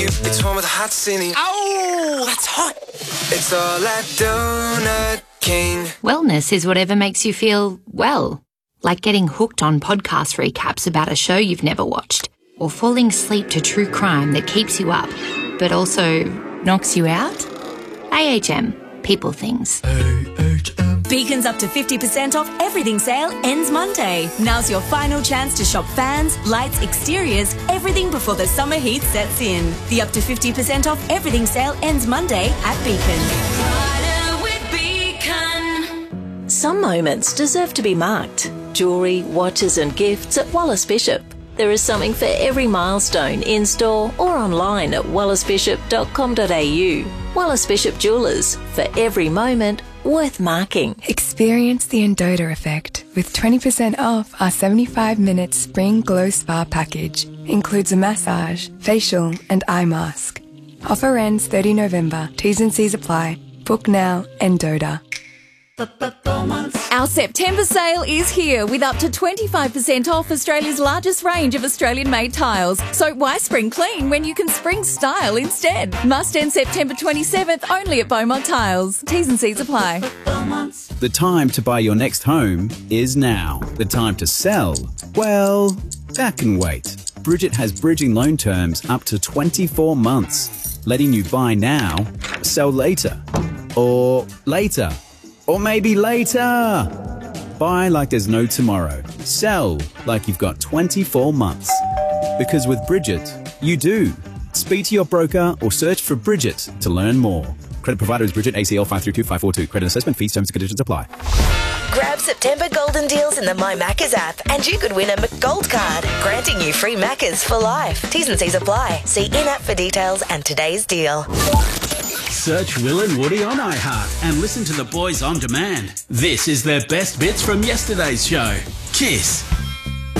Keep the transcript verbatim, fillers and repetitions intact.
It's one with a hot ceiling. Oh, that's hot. It's all at Donut King. Wellness is whatever makes you feel well. Like getting hooked on podcast recaps about a show you've never watched. Or falling asleep to true crime that keeps you up, but also knocks you out. A H M. People things. Beacon's up to fifty percent off everything sale ends Monday. Now's your final chance to shop fans, lights, exteriors, everything before the summer heat sets in. The up to fifty percent off everything sale ends Monday at Beacon. With Beacon. Some moments deserve to be marked. Jewellery, watches and gifts at Wallace Bishop. There is something for every milestone in-store or online at wallace bishop dot com dot a u. Wallace Bishop Jewellers, for every moment worth marking. Experience the Endota effect with twenty percent off our seventy-five minute Spring Glow Spa package. Includes a massage, facial and eye mask. Offer ends thirtieth of November. T's and C's apply. Book now, Endota. Our September sale is here with up to twenty-five percent off Australia's largest range of Australian-made tiles. So why spring clean when you can spring style instead? Must end September twenty-seventh only at Beaumont Tiles. T's and C's apply. The time to buy your next home is now. The time to sell, well, that can wait. Bridget has bridging loan terms up to twenty-four months, letting you buy now, sell later, or later. Or maybe later. Buy like there's no tomorrow. Sell like you've got twenty-four months. Because with Bridget, you do. Speak to your broker or search for Bridget to learn more. Credit provider is Bridget, A C L five three two five four two. Credit assessment fees, terms and conditions apply. Grab September golden deals in the My Maccas app and you could win a McGold card, granting you free Maccas for life. T's and C's apply. See in-app for details and today's deal. Search Will and Woody on iHeart and listen to the boys on demand. This is their best bits from yesterday's show. Kiss.